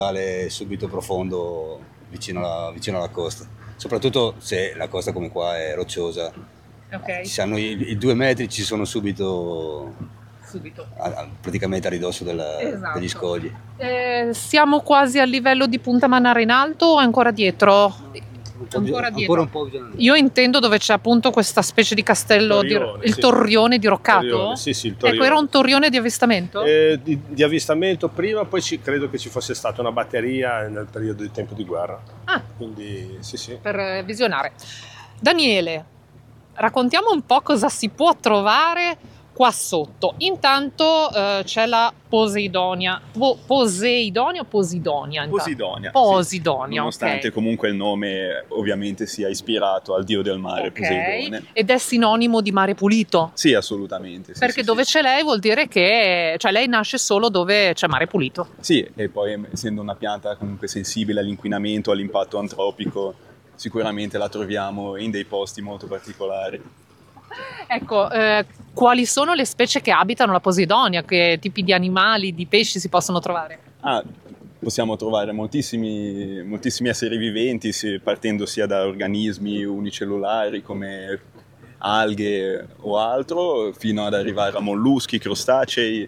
subito profondo vicino alla costa, soprattutto se la costa come qua è rocciosa. Ok. Ci sanno i 2 metri, ci sono subito praticamente a ridosso Esatto. degli scogli. Siamo quasi al livello di Punta Manara in alto o ancora dietro? Ancora un po' bisogna andare. Io intendo dove c'è appunto questa specie di castello, Torrione, il sì. torrione diroccato? Torrione, sì, il torrione. Ecco, era un torrione di avvistamento? Di avvistamento prima, poi credo che ci fosse stata una batteria nel periodo di tempo di guerra. Quindi sì. Per visionare. Daniele, raccontiamo un po' cosa si può trovare qua sotto. Intanto c'è la Poseidonia. Poseidonia o Posidonia? Posidonia, sì. Nonostante ok. comunque il nome ovviamente sia ispirato al dio del mare, Ok. Poseidone. Ed è sinonimo di mare pulito? Sì, assolutamente. Sì, Perché sì, dove sì. c'è lei vuol dire che lei nasce solo dove c'è mare pulito. Sì, e poi essendo una pianta comunque sensibile all'inquinamento, all'impatto antropico, sicuramente la troviamo in dei posti molto particolari. Ecco, quali sono le specie che abitano la Posidonia? Che tipi di animali, di pesci si possono trovare? Possiamo trovare moltissimi esseri viventi, partendo sia da organismi unicellulari come alghe o altro, fino ad arrivare a molluschi, crostacei,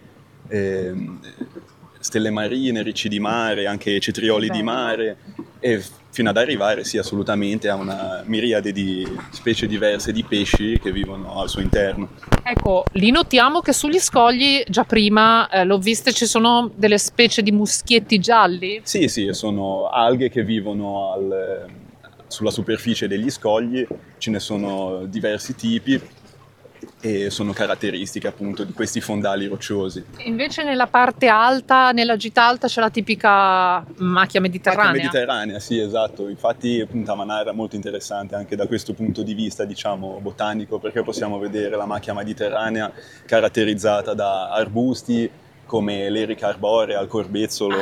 stelle marine, ricci di mare, anche cetrioli di mare, e fino ad arrivare sì assolutamente a una miriade di specie diverse di pesci che vivono al suo interno. Ecco, lì notiamo che sugli scogli, già prima l'ho viste, ci sono delle specie di muschietti gialli. Sì, sono alghe che vivono sulla superficie degli scogli, ce ne sono diversi tipi e sono caratteristiche appunto di questi fondali rocciosi. Invece nella parte alta, nella gita alta, c'è la tipica macchia mediterranea. Macchia mediterranea, sì, esatto. Infatti Punta Manara è molto interessante anche da questo punto di vista, diciamo, botanico, perché possiamo vedere la macchia mediterranea caratterizzata da arbusti come l'erica arborea, il corbezzolo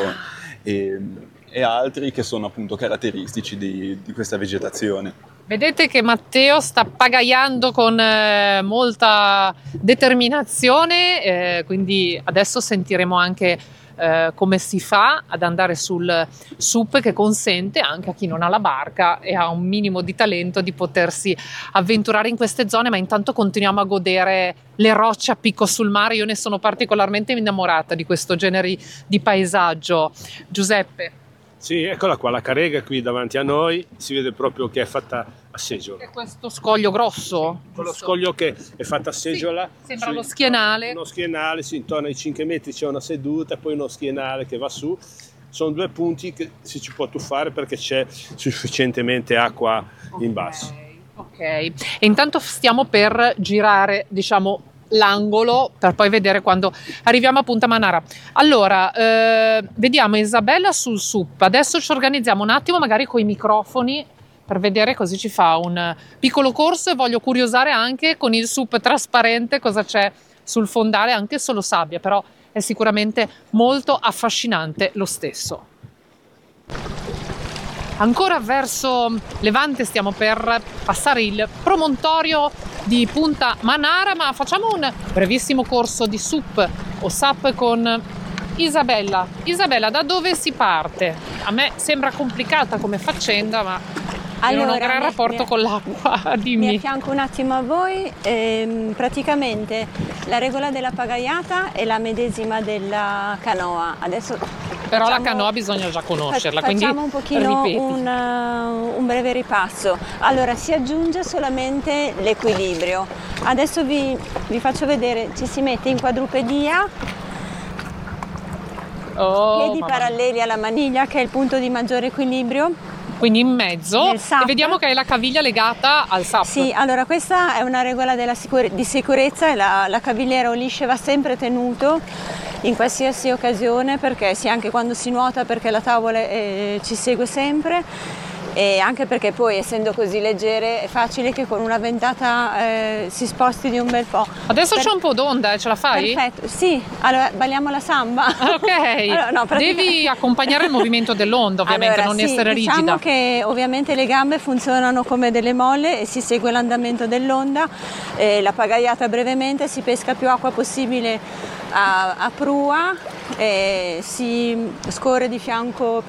e altri che sono appunto caratteristici di questa vegetazione. Vedete che Matteo sta pagaiando con molta determinazione, quindi adesso sentiremo anche come si fa ad andare sul SUP, che consente anche a chi non ha la barca e ha un minimo di talento di potersi avventurare in queste zone, ma intanto continuiamo a godere le rocce a picco sul mare. Io ne sono particolarmente innamorata di questo genere di paesaggio. Giuseppe. Sì, eccola qua, la carrega qui davanti a noi, si vede proprio che è fatta a seggiola. È questo scoglio grosso? Quello scoglio che è fatta a seggiola. Sì, sembra lo schienale. Uno schienale, sì, intorno ai 5 metri c'è una seduta, poi uno schienale che va su. Sono 2 punti che si ci può tuffare perché c'è sufficientemente acqua in basso. Ok, e intanto stiamo per girare, diciamo, l'angolo per poi vedere quando arriviamo a Punta Manara. Allora, vediamo Isabella sul SUP. Adesso ci organizziamo un attimo magari con i microfoni per vedere, così ci fa un piccolo corso, e voglio curiosare anche con il SUP trasparente cosa c'è sul fondale, anche solo sabbia, però è sicuramente molto affascinante lo stesso. Ancora verso Levante stiamo per passare il promontorio di Punta Manara, ma facciamo un brevissimo corso di SUP o SAP con Isabella. Isabella, da dove si parte? A me sembra complicata come faccenda, ma io non ho un gran rapporto con l'acqua, dimmi. Mi affianco un attimo a voi. Praticamente la regola della pagaiata è la medesima della canoa. Adesso però la canoa bisogna già conoscerla, quindi facciamo un pochino ripeti. un breve ripasso. Allora, si aggiunge solamente l'equilibrio. Adesso vi faccio vedere, ci si mette in quadrupedia, piedi paralleli alla maniglia, che è il punto di maggiore equilibrio. Quindi in mezzo, e vediamo che è la caviglia legata al SAP. Sì, allora questa è una regola di sicurezza, e la cavigliera o lisce va sempre tenuto in qualsiasi occasione, perché sì, anche quando si nuota, perché la tavola ci segue sempre, e anche perché poi, essendo così leggere, è facile che con una ventata si sposti di un bel po'. Adesso c'è un po' d'onda, ce la fai? Perfetto, sì, allora balliamo la samba. Ok, allora, no, devi accompagnare il movimento dell'onda, ovviamente, allora, non essere rigida. Diciamo che ovviamente le gambe funzionano come delle molle e si segue l'andamento dell'onda. La pagaiata brevemente, si pesca più acqua possibile a prua, si scorre di fianco